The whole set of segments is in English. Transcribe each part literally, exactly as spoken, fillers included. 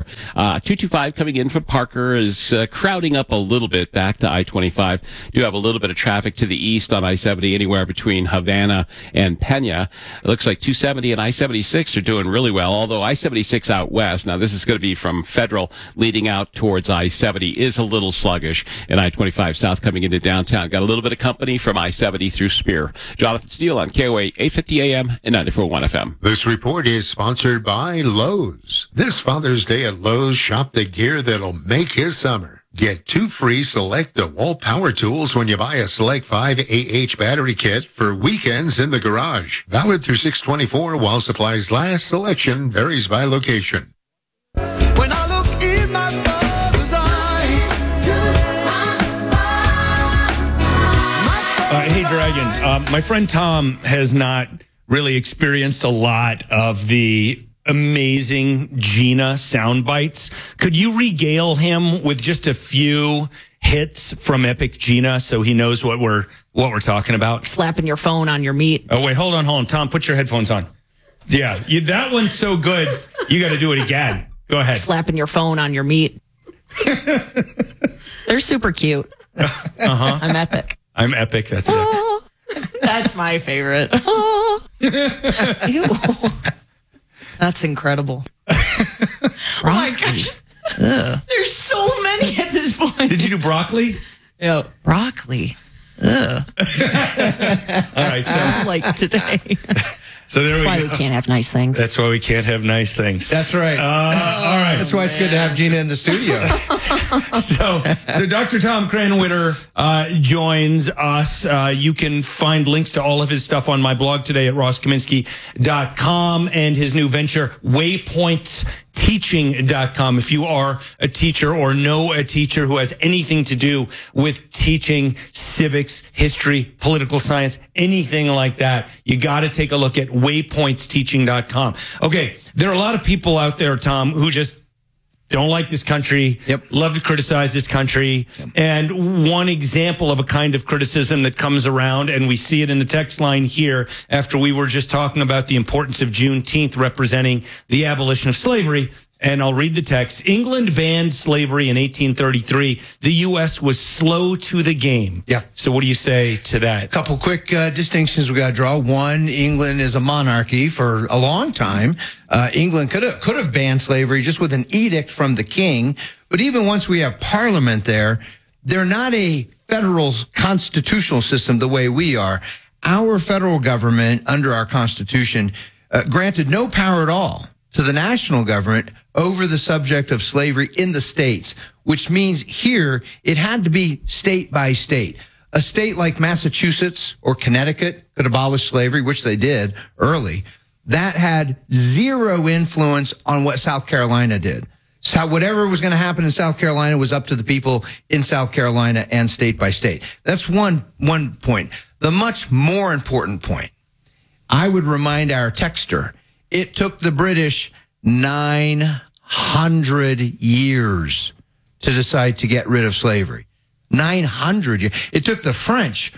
Uh, two twenty-five coming in from Parker is uh, crowding up a little bit back to I twenty-five. Do have a little bit of traffic to the east on I seventy, anywhere between Havana and Pena. It looks like two seventy and I seventy-six are doing really well, although I seventy-six out west, now this is going to be from Federal leading out towards I seventy, is a little sluggish, and I twenty-five south coming into downtown. Got a little bit of company from I seventy through Spear. Jonathan Steele on K O A eight fifty A M and ninety-four point one F M. This report is sponsored by Lowe's. This Father's Day at Lowe's, shop the gear that'll make his summer. Get two free Select DeWalt power tools when you buy a Select five A H battery kit for weekends in the garage. Valid through six twenty-four while supplies last. Selection varies by location. When I look in my father's eyes. Uh, hey, Dragon. Um, my friend Tom has not really experienced a lot of the amazing Gina sound bites. Could you regale him with just a few hits from Epic Gina so he knows what we're what we're talking about? Slapping your phone on your meat. Oh, wait, hold on, hold on. Tom, put your headphones on. Yeah, you, that one's so good. You got to do it again. Go ahead. Slapping your phone on your meat. They're super cute. Uh-huh. I'm Epic. I'm Epic. That's it. That's my favorite. Ew. That's incredible. Oh my gosh. Ugh. There's so many at this point. Did you do broccoli? Yeah. Broccoli. Ugh. All right. So, like today. So there That's we why go. we can't have nice things. That's why we can't have nice things. That's right. Uh, all right. That's why it's good to have Gina in the studio. So, so Doctor Tom Kranwitter uh, joins us. Uh, you can find links to all of his stuff on my blog today at ross kaminsky dot com and his new venture, waypoints teaching dot com. If you are a teacher or know a teacher who has anything to do with teaching civics, history, political science, anything like that, you got to take a look at waypoints teaching dot com. Okay, there are a lot of people out there, Tom, who just don't like this country, yep. love to criticize this country. Yep. And one example of a kind of criticism that comes around, and we see it in the text line here after we were just talking about the importance of Juneteenth representing the abolition of slavery. And I'll read the text. England banned slavery in eighteen thirty-three. The U S was slow to the game. Yeah. So what do you say to that? A couple quick uh, distinctions we got to draw. One, England is a monarchy for a long time. Uh, England could have could have banned slavery just with an edict from the king. But even once we have parliament there, they're not a federal constitutional system the way we are. Our federal government, under our Constitution, uh, granted no power at all to the national government over the subject of slavery in the states, which means here it had to be state by state. A state like Massachusetts or Connecticut could abolish slavery, which they did early. That had zero influence on what South Carolina did. So whatever was going to happen in South Carolina was up to the people in South Carolina and state by state. That's one, one point. The much more important point, I would remind our texter, it took the British nine hundred years to decide to get rid of slavery. nine hundred years. It took the French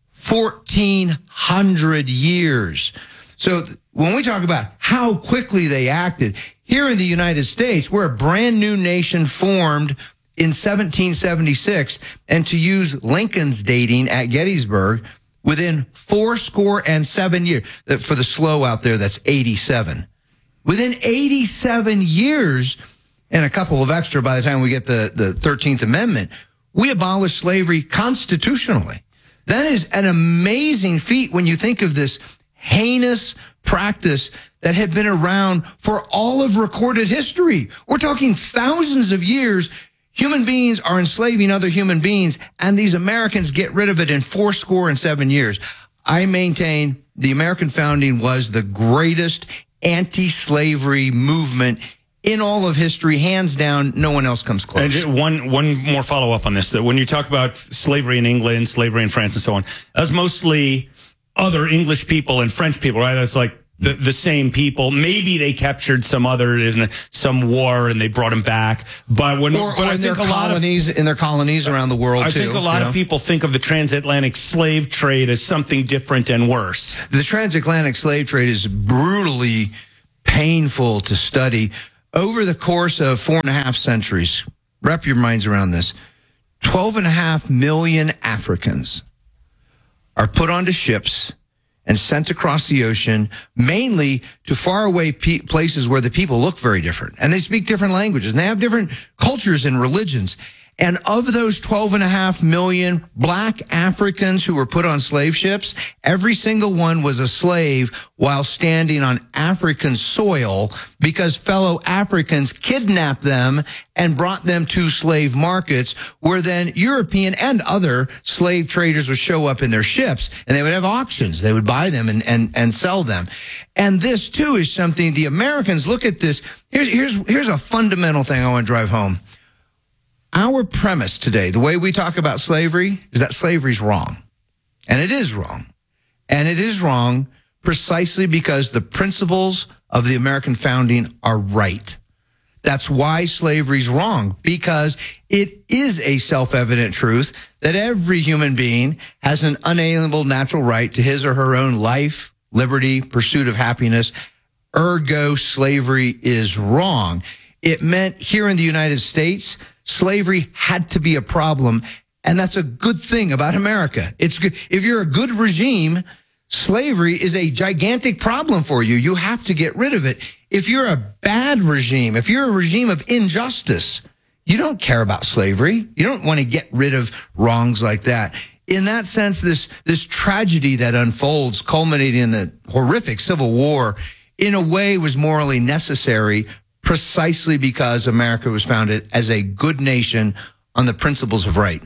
fourteen hundred years. So when we talk about how quickly they acted, here in the United States, we're a brand new nation formed in seventeen seventy-six. And to use Lincoln's dating at Gettysburg, within four score and seven years, for the slow out there, that's eighty-seven. Within eighty-seven years, and a couple of extra by the time we get the, the thirteenth Amendment, we abolished slavery constitutionally. That is an amazing feat when you think of this heinous practice that had been around for all of recorded history. We're talking thousands of years. Human beings are enslaving other human beings, and these Americans get rid of it in four score and seven years. I maintain the American founding was the greatest anti-slavery movement in all of history, hands down. No one else comes close. And just one one more follow up on this. That when you talk about slavery in England, slavery in France, and so on, that's mostly other English people and French people, right? That's like the, the same people. Maybe they captured some other in some war and they brought them back. But when or, but or I in think their a lot colonies, of, in their colonies around the world I too. think a lot you know? of people think of the transatlantic slave trade as something different and worse. The transatlantic slave trade is brutally painful to study. over the course of four and a half centuries, wrap your minds around this, twelve and a half million Africans are put onto ships and sent across the ocean, mainly to faraway pe- places where the people look very different. And they speak different languages, and they have different cultures and religions. And of those twelve and a half million black Africans who were put on slave ships, every single one was a slave while standing on African soil because fellow Africans kidnapped them and brought them to slave markets where then European and other slave traders would show up in their ships and they would have auctions. They would buy them and, and, and sell them. And this too is something the Americans look at this. Here's, here's, here's a fundamental thing I want to drive home. Our premise today, the way we talk about slavery, is that slavery is wrong. And it is wrong. And it is wrong precisely because the principles of the American founding are right. That's why slavery is wrong, because it is a self-evident truth that every human being has an unalienable natural right to his or her own life, liberty, pursuit of happiness. Ergo, slavery is wrong. It meant here in the United States, slavery had to be a problem, and that's a good thing about America. It's good. If you're a good regime, slavery is a gigantic problem for you. You have to get rid of it. If you're a bad regime, if you're a regime of injustice, you don't care about slavery. You don't want to get rid of wrongs like that. In that sense, this, this tragedy that unfolds, culminating in the horrific Civil War, in a way was morally necessary precisely because America was founded as a good nation on the principles of right.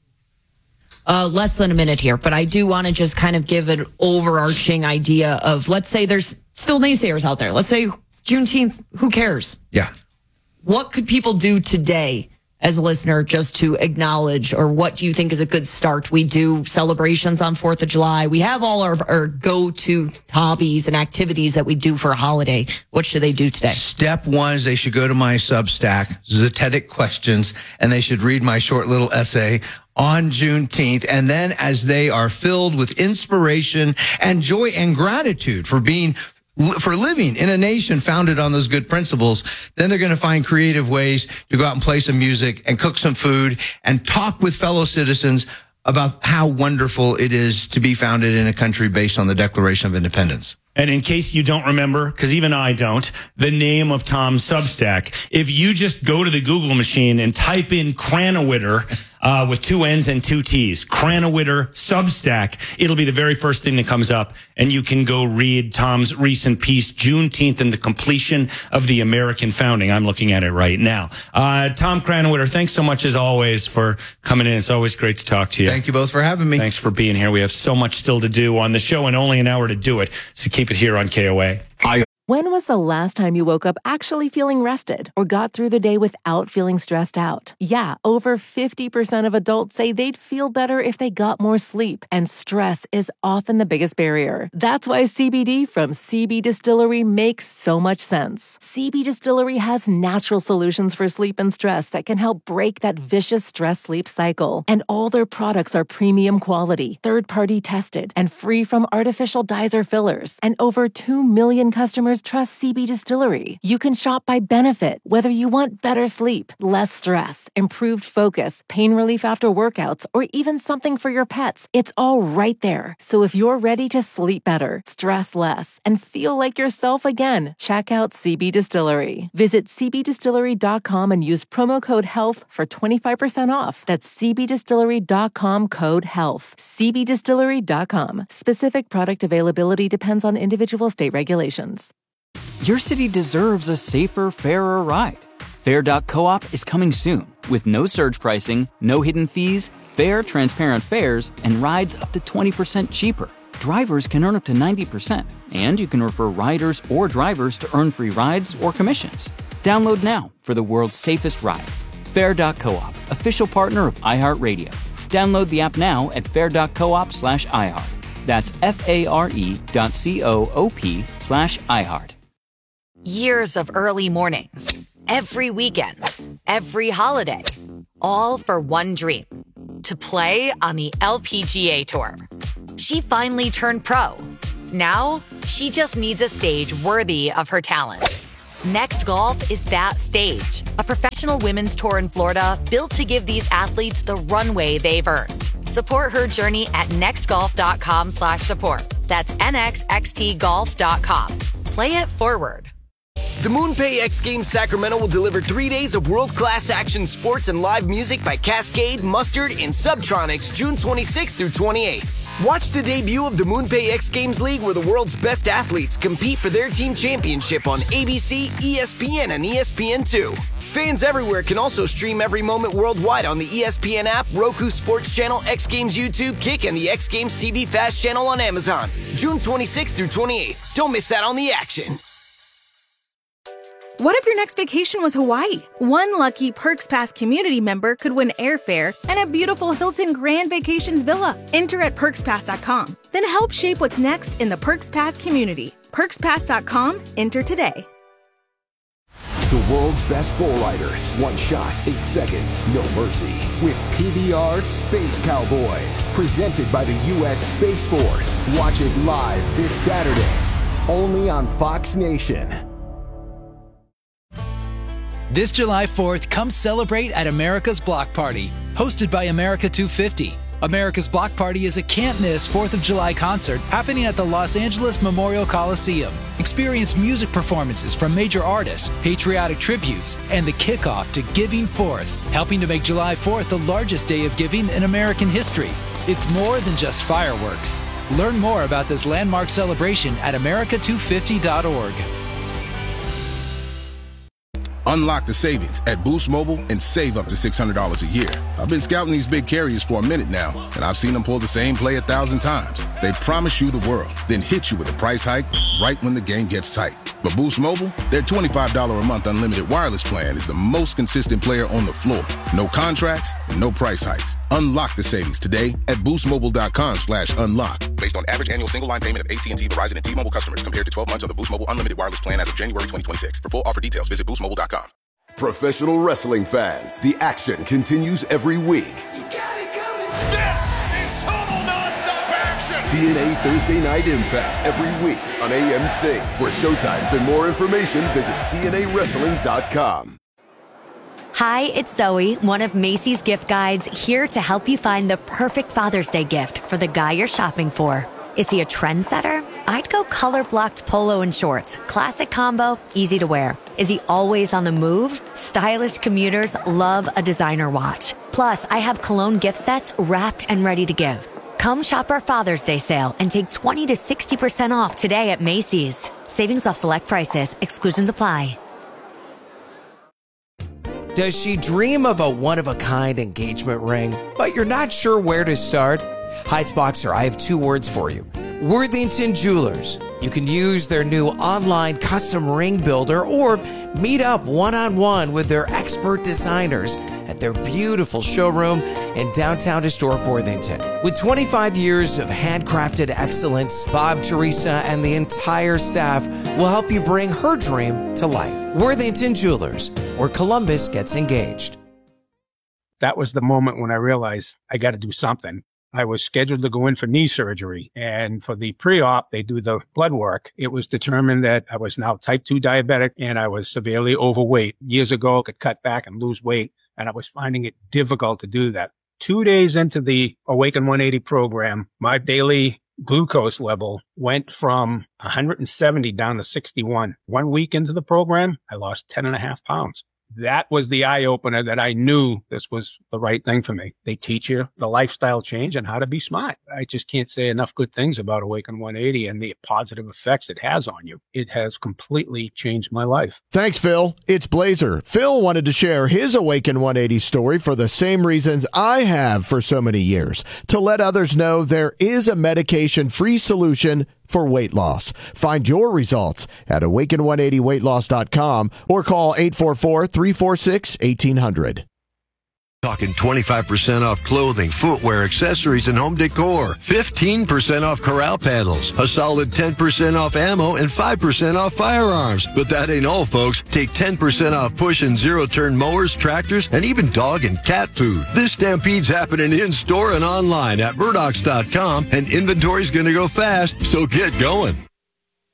Uh, less than a minute here, but I do want to just kind of give an overarching idea of, let's say there's still naysayers out there. Let's say Juneteenth, who cares? Yeah. What could people do today as a listener just to acknowledge, or what do you think is a good start? We do celebrations on fourth of July. We have all our, our go-to hobbies and activities that we do for a holiday. What should they do today? Step one is they should go to my Substack, Zetetic Questions, and they should read my short little essay on Juneteenth. And then as they are filled with inspiration and joy and gratitude for being for living in a nation founded on those good principles, then they're going to find creative ways to go out and play some music and cook some food and talk with fellow citizens about how wonderful it is to be founded in a country based on the Declaration of Independence. And in case you don't remember, because even I don't, the name of Tom's Substack, if you just go to the Google machine and type in Krannawitter uh, with two N's and two T's, Krannawitter Substack, it'll be the very first thing that comes up. And you can go read Tom's recent piece, Juneteenth and the Completion of the American Founding. I'm looking at it right now. Uh, Tom Krannawitter, thanks so much as always for coming in. It's always great to talk to you. Thank you both for having me. Thanks for being here. We have so much still to do on the show and only an hour to do it. So keep it here on K O A. When was the last time you woke up actually feeling rested or got through the day without feeling stressed out? Yeah, over fifty percent of adults say they'd feel better if they got more sleep, and stress is often the biggest barrier. That's why C B D from C B Distillery makes so much sense. C B Distillery has natural solutions for sleep and stress that can help break that vicious stress-sleep cycle. And all their products are premium quality, third-party tested, and free from artificial dyes or fillers. And over two million customers trust C B Distillery. You can shop by benefit, whether you want better sleep, less stress, improved focus, pain relief after workouts, or even something for your pets. It's all right there. So if you're ready to sleep better, stress less, and feel like yourself again, check out C B Distillery. Visit c b distillery dot com and use promo code HEALTH for twenty-five percent off. That's c b distillery dot com code HEALTH. c b distillery dot com. Specific product availability depends on individual state regulations. Your city deserves a safer, fairer ride. Fair dot coop is coming soon with no surge pricing, no hidden fees, fair, transparent fares, and rides up to twenty percent cheaper. Drivers can earn up to ninety percent, and you can refer riders or drivers to earn free rides or commissions. Download now for the world's safest ride. Fair dot coop, official partner of iHeartRadio. Download the app now at fair dot coop slash iHeart. That's F-A-R-E dot C-O-O-P slash iHeart. Years of early mornings, every weekend, every holiday, all for one dream, to play on the L P G A Tour. She finally turned pro. Now, she just needs a stage worthy of her talent. Next Golf is that stage, a professional women's tour in Florida built to give these athletes the runway they've earned. Support her journey at nextgolf.com slash support. That's nxxt golf dot com. Play it forward. The MoonPay X Games Sacramento will deliver three days of world-class action sports and live music by Cascade, Mustard, and Subtronics June twenty-sixth through twenty-eighth. Watch the debut of the MoonPay X Games League where the world's best athletes compete for their team championship on A B C, E S P N, and E S P N two. Fans everywhere can also stream every moment worldwide on the E S P N app, Roku Sports Channel, X Games YouTube, Kick, and the X Games T V Fast channel on Amazon. June twenty-sixth through twenty-eighth. Don't miss out on the action. What if your next vacation was Hawaii? One lucky Perks Pass community member could win airfare and a beautiful Hilton Grand Vacations villa. Enter at perks pass dot com. Then help shape what's next in the Perks Pass community. perks pass dot com. Enter today. The world's best bull riders. One shot, eight seconds, no mercy. With P B R Space Cowboys. Presented by the U S Space Force. Watch it live this Saturday. Only on Fox Nation. This July fourth, come celebrate at America's Block Party, hosted by America two fifty. America's Block Party is a can't-miss fourth of July concert happening at the Los Angeles Memorial Coliseum. Experience music performances from major artists, patriotic tributes, and the kickoff to Giving Fourth, helping to make July fourth the largest day of giving in American history. It's more than just fireworks. Learn more about this landmark celebration at america two fifty dot org. Unlock the savings at Boost Mobile and save up to six hundred dollars a year. I've been scouting these big carriers for a minute now, and I've seen them pull the same play a thousand times. They promise you the world, then hit you with a price hike right when the game gets tight. But Boost Mobile, their twenty-five dollars a month unlimited wireless plan is the most consistent player on the floor. No contracts and no price hikes. Unlock the savings today at boostmobile.com slash unlock. Based on average annual single line payment of A T and T, Verizon, and T-Mobile customers compared to twelve months of the Boost Mobile unlimited wireless plan as of January twenty twenty-six. For full offer details, visit boost mobile dot com. Professional wrestling fans, the action continues every week. You got it coming. This is total nonstop action. T N A Thursday Night Impact every week on A M C. For showtimes and more information, visit T N A wrestling dot com. Hi, it's Zoe, one of Macy's gift guides, here to help you find the perfect Father's Day gift for the guy you're shopping for. Is he a trendsetter? I'd go color-blocked polo and shorts. Classic combo, easy to wear. Is he always on the move? Stylish commuters love a designer watch. Plus, I have cologne gift sets wrapped and ready to give. Come shop our Father's Day sale and take twenty to sixty percent off today at Macy's. Savings off select prices. Exclusions apply. Does she dream of a one-of-a-kind engagement ring, but you're not sure where to start? Heights Boxer, I have two words for you. Worthington Jewelers. You can use their new online custom ring builder or meet up one-on-one with their expert designers at their beautiful showroom in downtown historic Worthington. With twenty-five years of handcrafted excellence, Bob, Teresa, and the entire staff will help you bring her dream to life. Worthington Jewelers, where Columbus gets engaged. That was the moment when I realized I got to do something. I was scheduled to go in for knee surgery, and for the pre-op, they do the blood work. It was determined that I was now type two diabetic and I was severely overweight. Years ago, I could cut back and lose weight, and I was finding it difficult to do that. Two days into the Awaken one eighty program, my daily glucose level went from one hundred seventy down to sixty-one. One week into the program, I lost ten and a half pounds. That was the eye opener that I knew this was the right thing for me. They teach you the lifestyle change and how to be smart. I just can't say enough good things about Awaken one eighty and the positive effects it has on you. It has completely changed my life. Thanks, Phil. It's Blazer. Phil wanted to share his Awaken one eighty story for the same reasons I have for so many years, to let others know there is a medication-free solution for weight loss. Find your results at awaken one eighty weight loss dot com or call eight four four, three four six, one eight hundred. Talking twenty-five percent off clothing, footwear, accessories, and home decor. fifteen percent off corral panels. A solid ten percent off ammo and five percent off firearms. But that ain't all, folks. Take ten percent off push and zero-turn mowers, tractors, and even dog and cat food. This stampede's happening in-store and online at Murdochs dot com, and inventory's going to go fast, so get going.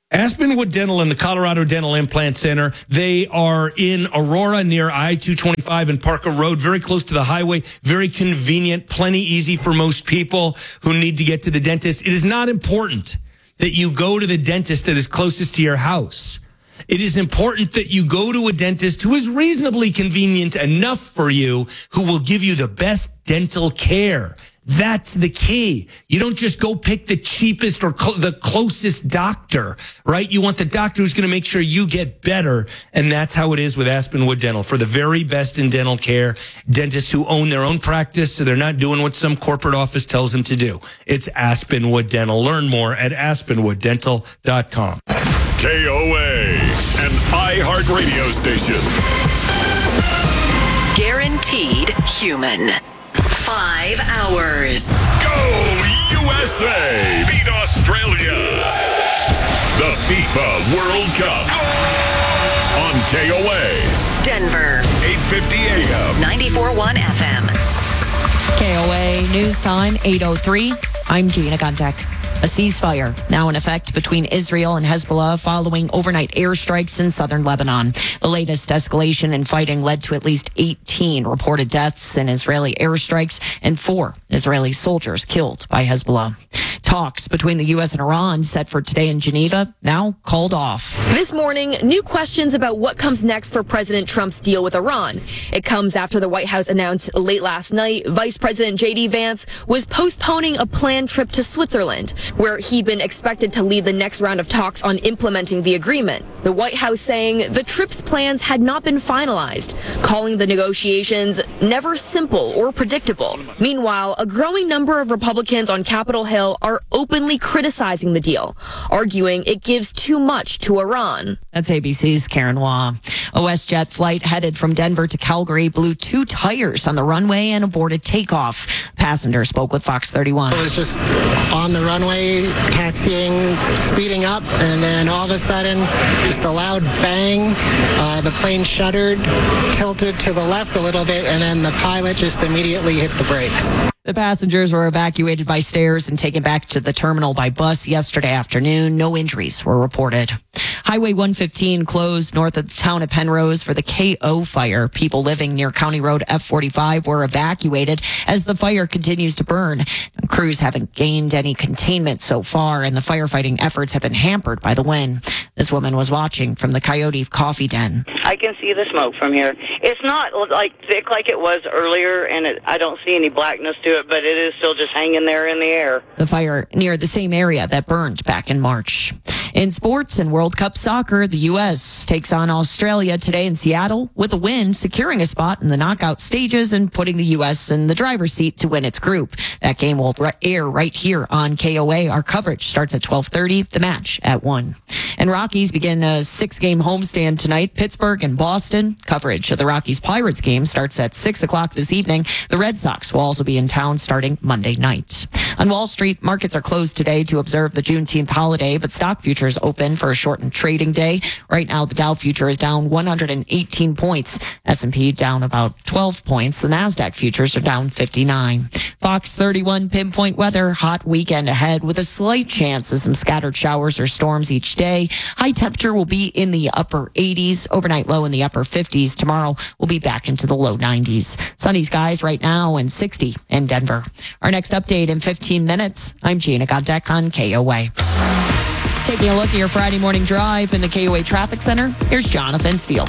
Aspenwood Dental and the Colorado Dental Implant Center. They are in Aurora near I two twenty-five and Parker Road, very close to the highway, very convenient, plenty easy for most people who need to get to the dentist. It is not important that you go to the dentist that is closest to your house. It is important that you go to a dentist who is reasonably convenient enough for you, who will give you the best dental care. That's the key. You don't just go pick the cheapest or cl- the closest doctor, right? You want the doctor who's going to make sure you get better. And that's how it is with Aspenwood Dental. For the very best in dental care, dentists who own their own practice, so they're not doing what some corporate office tells them to do. It's Aspenwood Dental. Learn more at aspenwood dental dot com. K O A, an iHeart radio station. Guaranteed human. Five hours. Go U S A! Beat Australia! The FIFA World Cup on K O A. Denver. eight fifty A M. ninety-four point one F M. K O A News Time, eight oh three. I'm Gina Guntek. A ceasefire now in effect between Israel and Hezbollah following overnight airstrikes in southern Lebanon. The latest escalation in fighting led to at least eighteen reported deaths in Israeli airstrikes and four Israeli soldiers killed by Hezbollah. Talks between the U S and Iran set for today in Geneva now called off. This morning, new questions about what comes next for President Trump's deal with Iran. It comes after the White House announced late last night Vice President J D Vance was postponing a planned trip to Switzerland, where he'd been expected to lead the next round of talks on implementing the agreement. The White House saying the trip's plans had not been finalized, calling the negotiations never simple or predictable. Meanwhile, a growing number of Republicans on Capitol Hill are openly criticizing the deal, arguing it gives too much to Iran. That's A B C's Karen Waugh. A WestJet flight headed from Denver to Calgary blew two tires on the runway and aborted takeoff. Passenger spoke with Fox thirty-one. It was just on the runway, taxiing, speeding up, and then all of a sudden, just a loud bang. Uh, the plane shuddered, tilted to the left a little bit, and then the pilot just immediately hit the brakes. The passengers were evacuated by stairs and taken back to the terminal by bus yesterday afternoon. No injuries were reported. Highway one fifteen closed north of the town of Penrose for the K O fire. People living near County Road F forty-five were evacuated as the fire continues to burn. Crews haven't gained any containment so far, and the firefighting efforts have been hampered by the wind. This woman was watching from the Coyote Coffee Den. I can see the smoke from here. It's not like thick like it was earlier, and it, I don't see any blackness to it, but it is still just hanging there in the air. The fire near the same area that burned back in March. In sports and World Cup soccer, the U S takes on Australia today in Seattle with a win, securing a spot in the knockout stages and putting the U S in the driver's seat to win its group. That game will air right here on K O A. Our coverage starts at twelve thirty, the match at one. And Rockies begin a six-game homestand tonight. Pittsburgh and Boston. Coverage of the Rockies-Pirates game starts at six o'clock this evening. The Red Sox will also be in town starting Monday night. On Wall Street, markets are closed today to observe the Juneteenth holiday, but stock futures open for a shortened trading day. Right now, the Dow future is down one hundred eighteen points. S and P down about twelve points. The NASDAQ futures are down fifty-nine. Fox thirty-one pinpoint weather. Hot weekend ahead with a slight chance of some scattered showers or storms each day. High temperature will be in the upper eighties. Overnight low in the upper fifties. Tomorrow we'll be back into the low nineties. Sunny skies right now and sixty in Denver. Our next update in fifteen minutes. I'm Gina Godek on K O A. Taking a look at your Friday morning drive in the K O A Traffic Center, here's Jonathan Steele.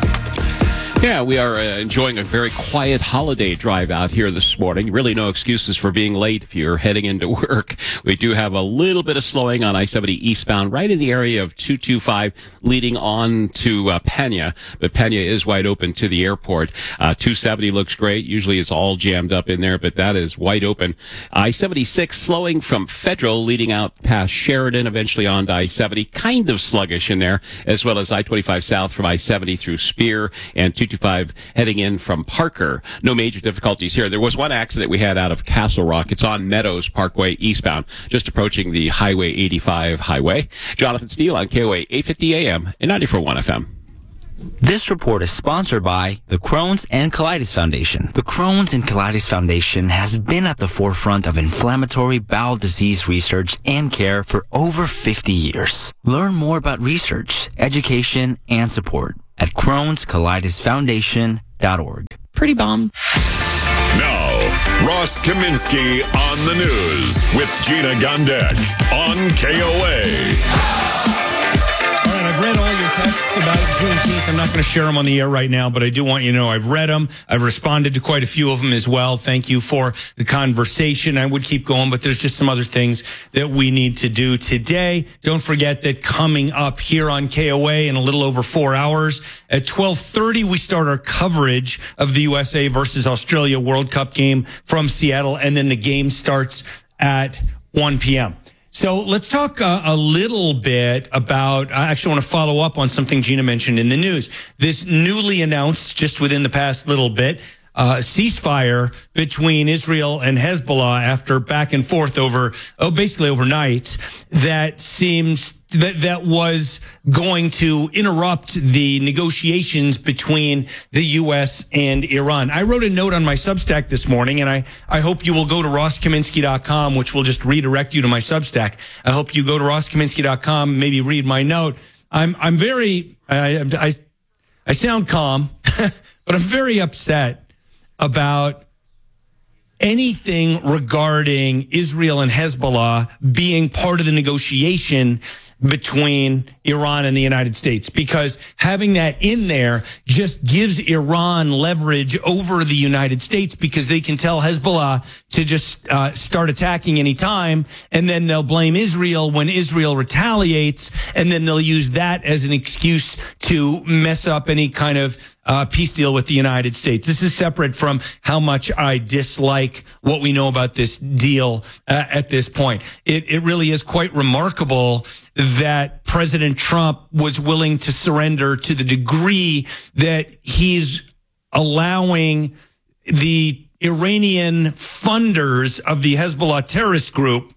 Yeah, we are uh, enjoying a very quiet holiday drive out here this morning. Really no excuses for being late if you're heading into work. We do have a little bit of slowing on I seventy eastbound right in the area of two twenty-five leading on to uh, Pena. But Pena is wide open to the airport. Uh, two seventy looks great. Usually it's all jammed up in there, but that is wide open. I seventy-six slowing from Federal leading out past Sheridan, eventually on to I seventy. Kind of sluggish in there, as well as I twenty-five south from I seventy through Spear and two twenty-five heading in from Parker. No major difficulties here. There was one accident we had out of Castle Rock. It's on Meadows Parkway eastbound, just approaching the Highway eighty-five highway. Jonathan Steele on K O A eight fifty A M and ninety-four point one F M. This report is sponsored by the Crohn's and Colitis Foundation. The Crohn's and Colitis Foundation has been at the forefront of inflammatory bowel disease research and care for over fifty years. Learn more about research, education, and support at crohns colitis foundation dot org. Pretty bomb. Now, Ross Kaminsky on the news with Gina Gondek on K O A. All right, I've read all your texts about Juneteenth. I'm not going to share them on the air right now, but I do want you to know I've read them. I've responded to quite a few of them as well. Thank you for the conversation. I would keep going, but there's just some other things that we need to do today. Don't forget that coming up here on K O A in a little over four hours at twelve thirty, we start our coverage of the U S A versus Australia World Cup game from Seattle, and then the game starts at one p.m. So let's talk uh, a little bit about, I actually want to follow up on something Gina mentioned in the news. This newly announced, just within the past little bit, uh, ceasefire between Israel and Hezbollah after back and forth over, oh, basically overnight, that seems that that was going to interrupt the negotiations between the U S and Iran. I wrote a note on my Substack this morning, and I, I hope you will go to ross kaminsky dot com, which will just redirect you to my Substack. I hope you go to ross kaminsky dot com, maybe read my note. I'm I'm very I I, I sound calm, but I'm very upset about anything regarding Israel and Hezbollah being part of the negotiation between Iran and the United States, because having that in there just gives Iran leverage over the United States, because they can tell Hezbollah to just uh, start attacking any time, and then they'll blame Israel when Israel retaliates, and then they'll use that as an excuse to mess up any kind of Uh, peace deal with the United States. This is separate from how much I dislike what we know about this deal uh, at this point. It, it really is quite remarkable that President Trump was willing to surrender to the degree that he's allowing the Iranian funders of the Hezbollah terrorist group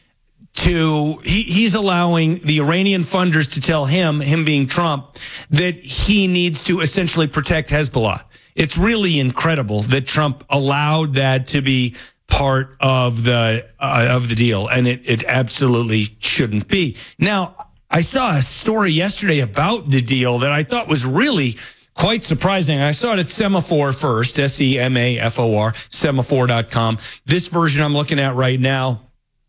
to, he, he's allowing the Iranian funders to tell him, him being Trump, that he needs to essentially protect Hezbollah. It's really incredible that Trump allowed that to be part of the, uh, of the deal. And it, it absolutely shouldn't be. Now, I saw a story yesterday about the deal that I thought was really quite surprising. I saw it at Semaphore first, S E M A F O R, semaphore dot com. This version I'm looking at right now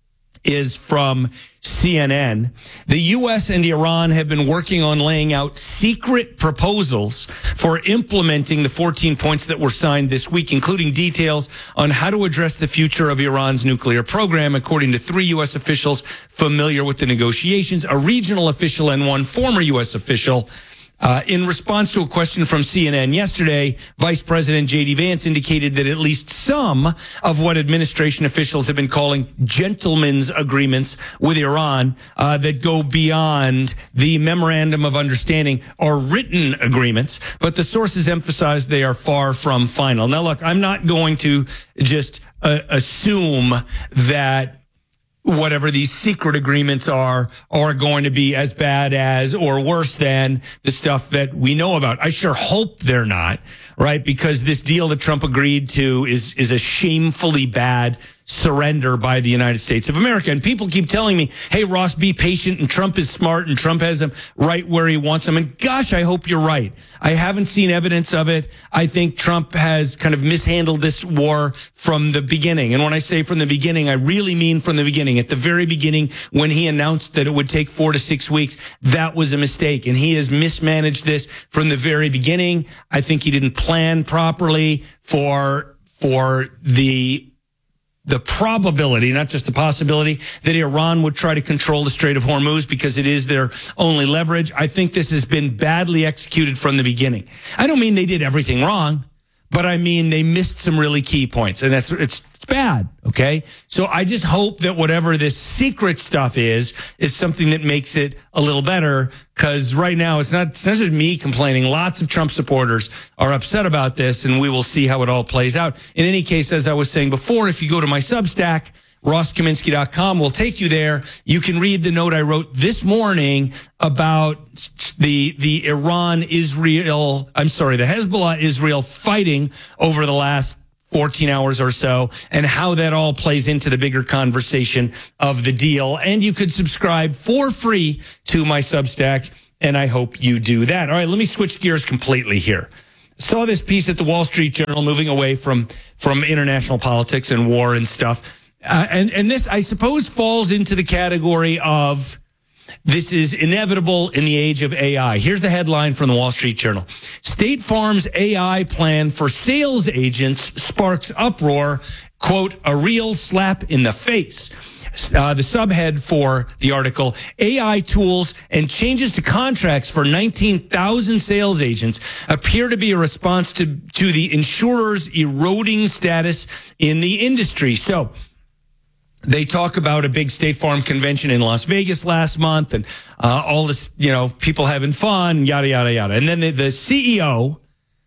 is from C N N. The U S and Iran have been working on laying out secret proposals for implementing the fourteen points that were signed this week, including details on how to address the future of Iran's nuclear program, according to three U S officials familiar with the negotiations, a regional official and one former U S official. Uh, in response to a question from C N N yesterday, Vice President J D Vance indicated that at least some of what administration officials have been calling gentlemen's agreements with Iran uh, that go beyond the memorandum of understanding are written agreements, but the sources emphasize they are far from final. Now, look, I'm not going to just uh, assume that whatever these secret agreements are, are going to be as bad as or worse than the stuff that we know about. I sure hope they're not, right? Because this deal that Trump agreed to is, is a shamefully bad surrender by the United States of America. And people keep telling me, hey, Ross, be patient, and Trump is smart, and Trump has them right where he wants them. And gosh, I hope you're right. I haven't seen evidence of it. I think Trump has kind of mishandled this war from the beginning. And when I say from the beginning, I really mean from the beginning. At the very beginning, when he announced that it would take four to six weeks, that was a mistake. And he has mismanaged this from the very beginning. I think he didn't plan properly for, for the the probability, not just the possibility, that Iran would try to control the Strait of Hormuz because it is their only leverage. I think this has been badly executed from the beginning. I don't mean they did everything wrong, but I mean they missed some really key points, and that's it's it's bad, okay? So I just hope that whatever this secret stuff is, is something that makes it a little better, because right now it's not, it's not just me complaining. Lots of Trump supporters are upset about this, and we will see how it all plays out. In any case, as I was saying before, if you go to my Substack, ross kaminsky dot com will take you there. You can read the note I wrote this morning about the the Iran Israel, I'm sorry, the Hezbollah Israel fighting over the last fourteen hours or so, and how that all plays into the bigger conversation of the deal. And you could subscribe for free to my Substack, and I hope you do that. All right, let me switch gears completely here. Saw this piece at the Wall Street Journal, moving away from from international politics and war and stuff. Uh, and, and this, I suppose, falls into the category of this is inevitable in the age of A I. Here's the headline from the Wall Street Journal. State Farm's A I plan for sales agents sparks uproar. Quote, a real slap in the face. Uh, the subhead for the article, A I tools and changes to contracts for nineteen thousand sales agents appear to be a response to, to the insurer's eroding status in the industry. So, they talk about a big State Farm convention in Las Vegas last month and uh, all this, you know, people having fun, yada, yada, yada. And then the, the C E O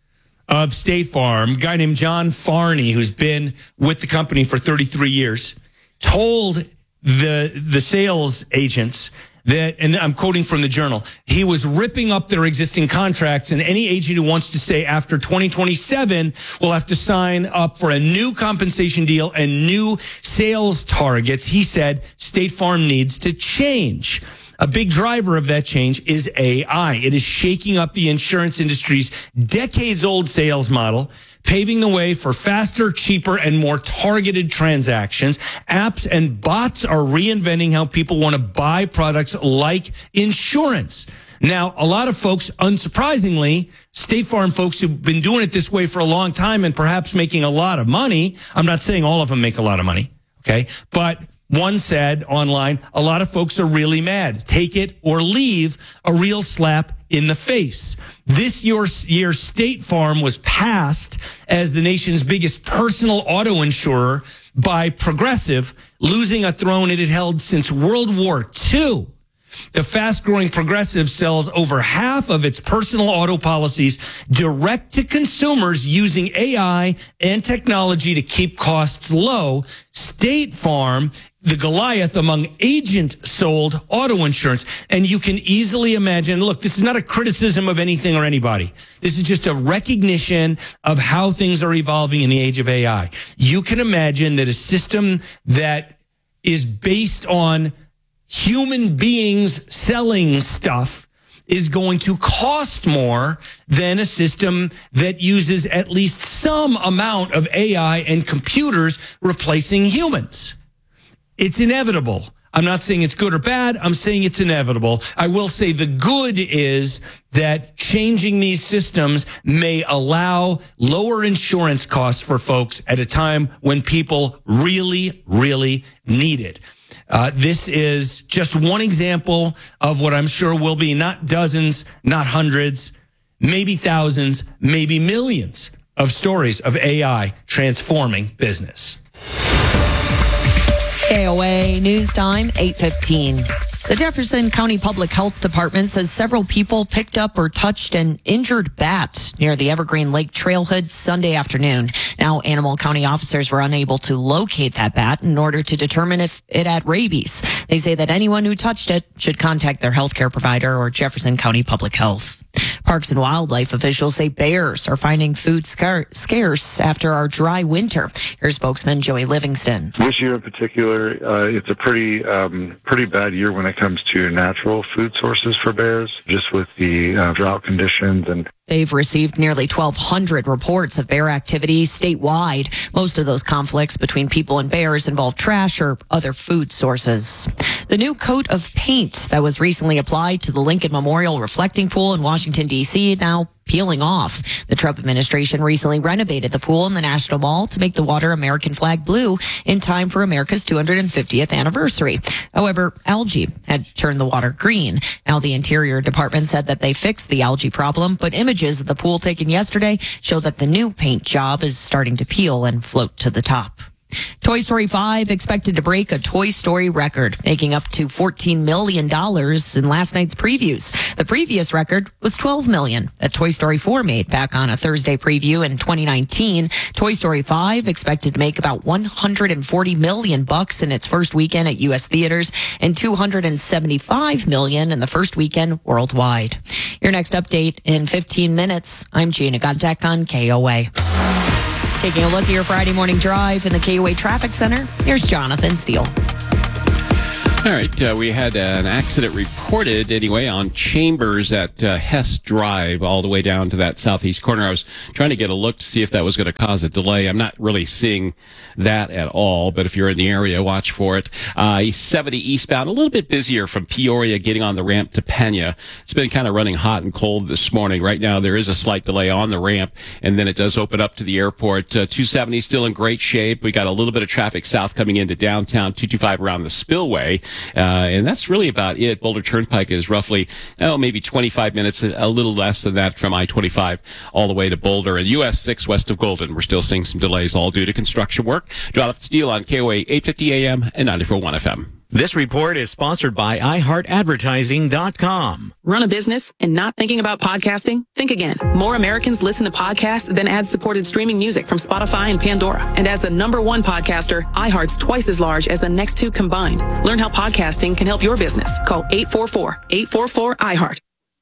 of State Farm, a guy named John Farney, who's been with the company for thirty-three years, told the the sales agents that, and I'm quoting from the Journal, he was ripping up their existing contracts, and any agent who wants to stay after twenty twenty-seven will have to sign up for a new compensation deal and new sales targets. He said State Farm needs to change. A big driver of that change is A I. It is shaking up the insurance industry's decades-old sales model, paving the way for faster, cheaper, and more targeted transactions. Apps and bots are reinventing how people want to buy products like insurance. Now, a lot of folks, unsurprisingly, State Farm folks who've been doing it this way for a long time and perhaps making a lot of money. I'm not saying all of them make a lot of money, okay? But one said online, a lot of folks are really mad. Take it or leave, a real slap in the face. This year, year State Farm was passed as the nation's biggest personal auto insurer by Progressive, losing a throne it had held since World War Two. The fast-growing Progressive sells over half of its personal auto policies direct to consumers using A I and technology to keep costs low. State Farm, the Goliath among agent-sold auto insurance. And you can easily imagine, look, this is not a criticism of anything or anybody. This is just a recognition of how things are evolving in the age of A I. You can imagine that a system that is based on human beings selling stuff is going to cost more than a system that uses at least some amount of A I and computers replacing humans. It's inevitable. I'm not saying it's good or bad. I'm saying it's inevitable. I will say the good is that changing these systems may allow lower insurance costs for folks at a time when people really, really need it. Uh, this is just one example of what I'm sure will be not dozens, not hundreds, maybe thousands, maybe millions of stories of A I transforming business. K O A News Time, eight fifteen. The Jefferson County Public Health Department says several people picked up or touched an injured bat near the Evergreen Lake trailhead Sunday afternoon. Now, Animal County officers were unable to locate that bat in order to determine if it had rabies. They say that anyone who touched it should contact their healthcare provider or Jefferson County Public Health. Parks and wildlife officials say bears are finding food scar- scarce after our dry winter. Here's spokesman Joey Livingston. This year in particular, uh, it's a pretty um, pretty bad year when it comes to natural food sources for bears, just with the uh, drought conditions. And they've received nearly twelve hundred reports of bear activity statewide. Most of those conflicts between people and bears involve trash or other food sources. The new coat of paint that was recently applied to the Lincoln Memorial Reflecting Pool in Washington, D C now peeling off. The Trump administration recently renovated the pool in the National Mall to make the water American flag blue in time for America's two hundred fiftieth anniversary. However, algae had turned the water green. Now the Interior Department said that they fixed the algae problem, but images of the pool taken yesterday show that the new paint job is starting to peel and float to the top. Toy Story five expected to break a Toy Story record, making up to fourteen million dollars in last night's previews. The previous record was twelve million dollars that Toy Story four made back on a Thursday preview in twenty nineteen. Toy Story five expected to make about one hundred forty million bucks in its first weekend at U S theaters and two hundred seventy-five million dollars in the first weekend worldwide. Your next update in fifteen minutes. I'm Gina Gondek on K O A. Taking a look at your Friday morning drive in the K O A Traffic Center, here's Jonathan Steele. All right, uh, we had uh, an accident reported anyway on Chambers at uh, Hess Drive all the way down to that southeast corner. I was trying to get a look to see if that was going to cause a delay. I'm not really seeing that at all, but if you're in the area, watch for it. Uh, seventy eastbound, a little bit busier from Peoria getting on the ramp to Pena. It's been kind of running hot and cold this morning. Right now, there is a slight delay on the ramp, and then it does open up to the airport. Uh, two seventy still in great shape. We got a little bit of traffic south coming into downtown, two twenty-five around the Spillway. Uh, and that's really about it. Boulder Turnpike is roughly, oh, maybe twenty-five minutes, a little less than that from I twenty-five all the way to Boulder. And U S six west of Golden, we're still seeing some delays, all due to construction work. Jonathan Steele on K O A eight fifty A M and ninety-four point one F M. This report is sponsored by i heart advertising dot com. Run a business and not thinking about podcasting? Think again. More Americans listen to podcasts than ad-supported streaming music from Spotify and Pandora. And as the number one podcaster, iHeart's twice as large as the next two combined. Learn how podcasting can help your business. Call eight four four, eight four four, iHeart.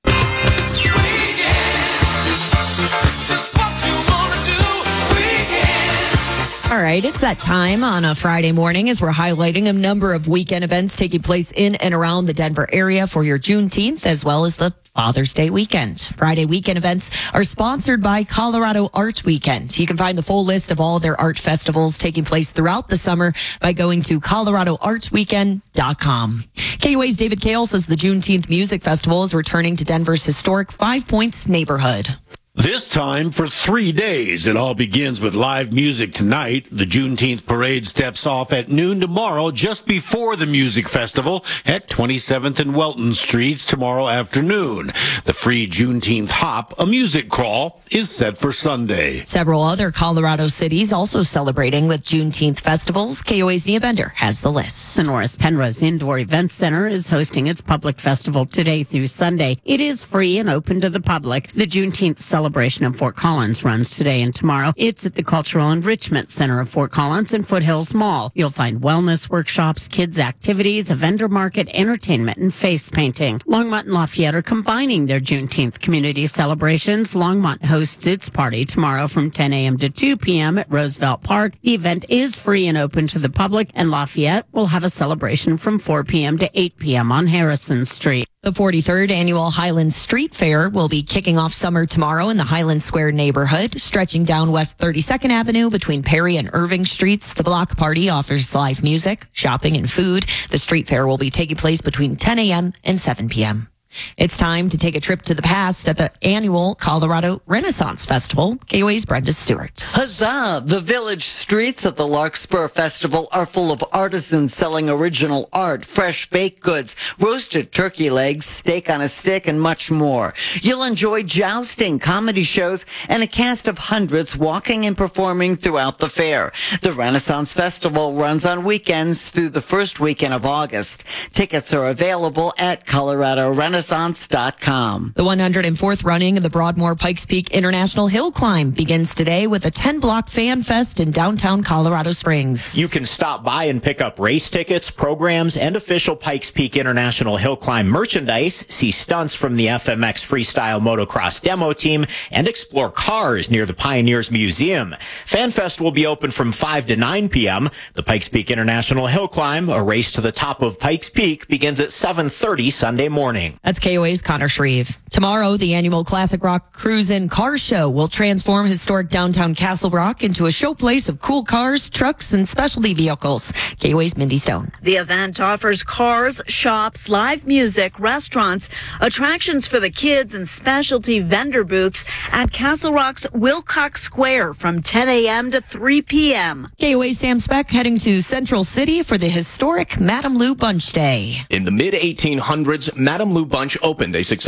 All right, it's that time on a Friday morning as we're highlighting a number of weekend events taking place in and around the Denver area for your Juneteenth as well as the Father's Day weekend. Friday weekend events are sponsored by Colorado Art Weekend. You can find the full list of all their art festivals taking place throughout the summer by going to colorado art weekend dot com. K U A's David Kale says the Juneteenth Music Festival is returning to Denver's historic Five Points neighborhood. This time for three days. It all begins with live music tonight. The Juneteenth parade steps off at noon tomorrow, just before the music festival at twenty-seventh and Welton Streets tomorrow afternoon. The free Juneteenth Hop, a music crawl, is set for Sunday. Several other Colorado cities also celebrating with Juneteenth festivals. K O A's Nia Bender has the list. The Norris Penrose Indoor Events Center is hosting its public festival today through Sunday. It is free and open to the public. The Juneteenth celebration Celebration of Fort Collins runs today and tomorrow. It's at the Cultural Enrichment Center of Fort Collins and Foothills Mall. You'll find wellness workshops, kids activities, a vendor market, entertainment, and face painting. Longmont and Lafayette are combining their Juneteenth community celebrations. Longmont hosts its party tomorrow from ten a.m. to two p.m. at Roosevelt Park. The event is free and open to the public, and Lafayette will have a celebration from four p.m. to eight p.m. on Harrison Street. The forty-third annual Highland Street Fair will be kicking off summer tomorrow in the Highland Square neighborhood, stretching down West thirty-second Avenue between Perry and Irving Streets. The block party offers live music, shopping, and food. The street fair will be taking place between ten a.m. and seven p.m. It's time to take a trip to the past at the annual Colorado Renaissance Festival. K O A's Brenda Stewart. Huzzah! The village streets at the Larkspur Festival are full of artisans selling original art, fresh baked goods, roasted turkey legs, steak on a stick, and much more. You'll enjoy jousting, comedy shows, and a cast of hundreds walking and performing throughout the fair. The Renaissance Festival runs on weekends through the first weekend of August. Tickets are available at Colorado Renaissance dot com. The one hundred fourth running of the Broadmoor Pikes Peak International Hill Climb begins today with a ten-block fan fest in downtown Colorado Springs. You can stop by and pick up race tickets, programs, and official Pikes Peak International Hill Climb merchandise, see stunts from the F M X Freestyle Motocross demo team, and explore cars near the Pioneers Museum. FanFest will be open from five to nine p.m. The Pikes Peak International Hill Climb, a race to the top of Pikes Peak, begins at seven thirty Sunday morning. That's K O A's Connor Shreve. Tomorrow, the annual Classic Rock Cruise-In Car Show will transform historic downtown Castle Rock into a showplace of cool cars, trucks, and specialty vehicles. K O A's Mindy Stone. The event offers cars, shops, live music, restaurants, attractions for the kids, and specialty vendor booths at Castle Rock's Wilcox Square from ten a.m. to three p.m. K O A's Sam Speck heading to Central City for the historic Madame Lou Bunch Day. In the mid eighteen hundreds, Madame Lou Bunch opened a successful brothel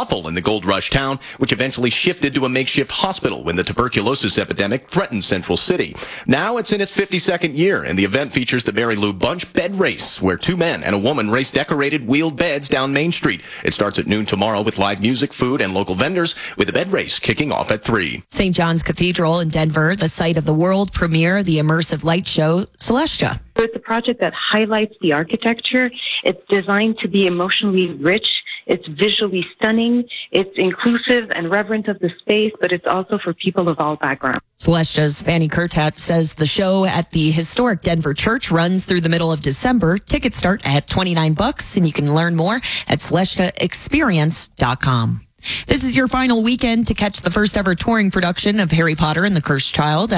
brothel in the Gold Rush town, which eventually shifted to a makeshift hospital when the tuberculosis epidemic threatened Central City. Now it's in its fifty-second year, and the event features the Mary Lou Bunch Bed Race, where two men and a woman race decorated wheeled beds down Main Street. It starts at noon tomorrow with live music, food, and local vendors, with the bed race kicking off at three. Saint John's Cathedral in Denver, the site of the world premiere, the immersive light show, Celestia. So it's a project that highlights the architecture. It's designed to be emotionally rich. It's visually stunning. It's inclusive and reverent of the space, but it's also for people of all backgrounds. Celestia's Fanny Kurtat says the show at the historic Denver Church runs through the middle of December. Tickets start at twenty-nine bucks, and you can learn more at celestia experience dot com. This is your final weekend to catch the first ever touring production of Harry Potter and the Cursed Child